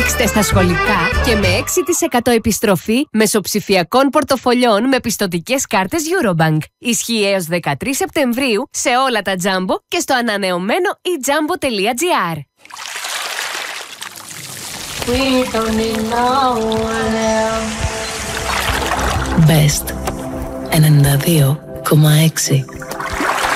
Ρίξτε στα σχολικά και με 6% επιστροφή μεσοψηφιακών πορτοφολιών με πιστωτικές κάρτες Eurobank. Ισχύει έως 13 Σεπτεμβρίου σε όλα τα Jumbo και στο ανανεωμένο eJumbo.gr. Best 92,6